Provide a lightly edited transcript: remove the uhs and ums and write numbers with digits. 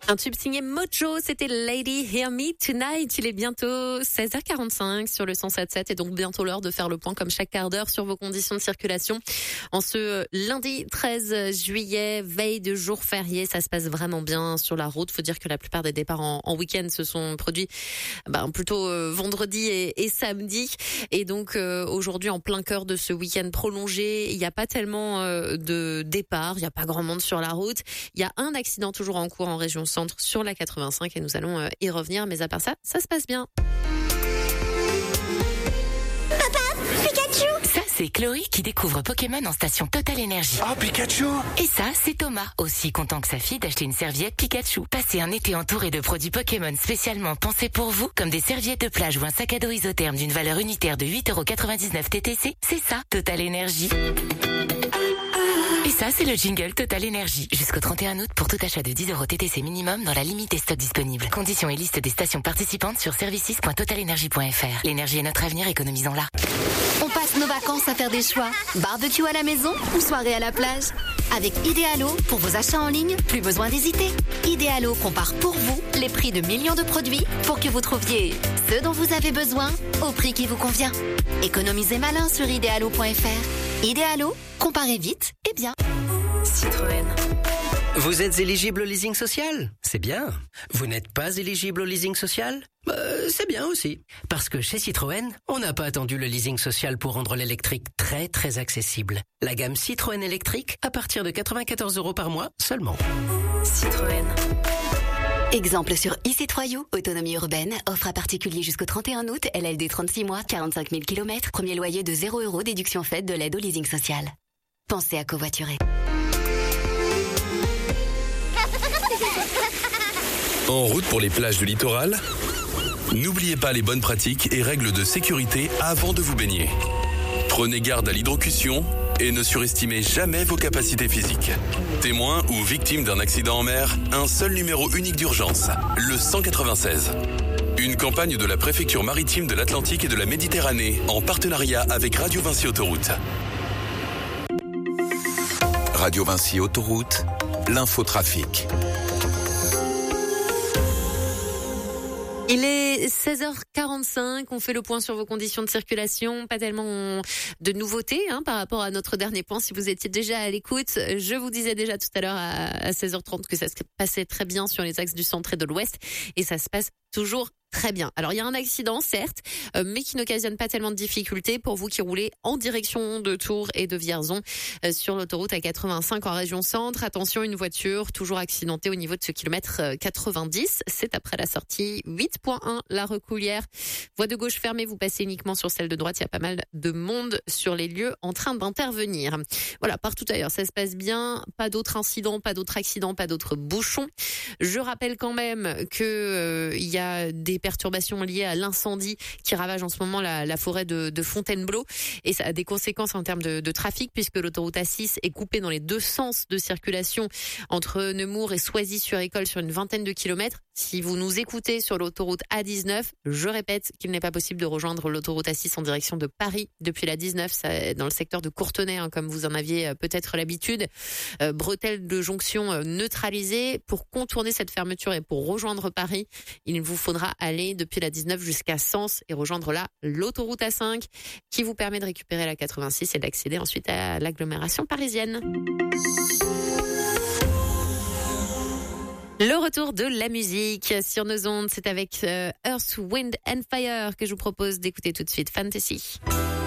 Un tube signé Mojo, c'était Lady Hear Me Tonight. Il est bientôt 16h45 sur le 107.7 et donc bientôt l'heure de faire le point comme chaque quart d'heure sur vos conditions de circulation. En ce lundi 13 juillet, veille de jour férié, ça se passe vraiment bien sur la route. Faut dire que la plupart des départs en week-end se sont produits plutôt vendredi et samedi. Et donc aujourd'hui, en plein cœur de ce week-end prolongé, il n'y a pas tellement de départs, il n'y a pas grand monde sur la route. Il y a un accident toujours en cours en région centre sur la 85 et nous allons y revenir, mais à part ça, ça se passe bien. Papa, Pikachu! Ça, c'est Chloé qui découvre Pokémon en station Total Energy. Oh, Pikachu! Et ça, c'est Thomas, aussi content que sa fille d'acheter une serviette Pikachu. Passez un été entouré de produits Pokémon spécialement pensés pour vous, comme des serviettes de plage ou un sac à dos isotherme d'une valeur unitaire de 8,99€ TTC. C'est ça, Total Energy. Et ça, c'est le jingle Total Energy. Jusqu'au 31 août pour tout achat de 10€ TTC minimum dans la limite des stocks disponibles. Conditions et liste des stations participantes sur services.totalenergy.fr. L'énergie est notre avenir, économisons-la. On passe nos vacances à faire des choix. Barbecue à la maison ou soirée à la plage. Avec Idealo, pour vos achats en ligne, plus besoin d'hésiter. Idealo compare pour vous les prix de millions de produits pour que vous trouviez ce dont vous avez besoin au prix qui vous convient. Économisez malin sur idealo.fr. Idealo, comparez vite et bien. Citroën. Vous êtes éligible au leasing social? C'est bien. Vous n'êtes pas éligible au leasing social? C'est bien aussi. Parce que chez Citroën, on n'a pas attendu le leasing social pour rendre l'électrique très très accessible. La gamme Citroën électrique à partir de 94€ par mois seulement. Citroën. Exemple sur e-C3U, autonomie urbaine, offre à particulier jusqu'au 31 août, LLD 36 mois, 45 000 km, premier loyer de 0€, déduction faite de l'aide au leasing social. Pensez à covoiturer. En route pour les plages du littoral? N'oubliez pas les bonnes pratiques et règles de sécurité avant de vous baigner. Prenez garde à l'hydrocution et ne surestimez jamais vos capacités physiques. Témoin ou victime d'un accident en mer, un seul numéro unique d'urgence, le 196. Une campagne de la préfecture maritime de l'Atlantique et de la Méditerranée en partenariat avec Radio Vinci Autoroute. Radio Vinci Autoroute, l'infotrafic. Il est 16h45, on fait le point sur vos conditions de circulation, pas tellement de nouveautés par rapport à notre dernier point. Si vous étiez déjà à l'écoute, je vous disais déjà tout à l'heure à 16h30 que ça se passait très bien sur les axes du centre et de l'ouest et ça se passe toujours très bien. Alors il y a un accident certes, mais qui n'occasionne pas tellement de difficultés pour vous qui roulez en direction de Tours et de Vierzon sur l'autoroute A85 en région centre. Attention, une voiture toujours accidentée au niveau de ce kilomètre 90. C'est après la sortie 8.1, la Recoulière. Voie de gauche fermée, vous passez uniquement sur celle de droite. Il y a pas mal de monde sur les lieux en train d'intervenir. Voilà, partout ailleurs, ça se passe bien. Pas d'autres incidents, pas d'autres accidents, pas d'autres bouchons. Je rappelle quand même que il y a des perturbations liées à l'incendie qui ravage en ce moment la forêt de Fontainebleau et ça a des conséquences en termes de trafic puisque l'autoroute A6 est coupée dans les deux sens de circulation entre Nemours et Soisy-sur-École sur une vingtaine de kilomètres. Si vous nous écoutez sur l'autoroute A19, je répète qu'il n'est pas possible de rejoindre l'autoroute A6 en direction de Paris depuis la 19, ça, dans le secteur de Courtenay, comme vous en aviez peut-être l'habitude. Bretelles de jonction neutralisées. Pour contourner cette fermeture et pour rejoindre Paris, il vous faudra aller depuis la 19 jusqu'à Sens et rejoindre là l'autoroute A5 qui vous permet de récupérer la 86 et d'accéder ensuite à l'agglomération parisienne. Le retour de la musique sur nos ondes, c'est avec Earth, Wind and Fire que je vous propose d'écouter tout de suite. Fantasy.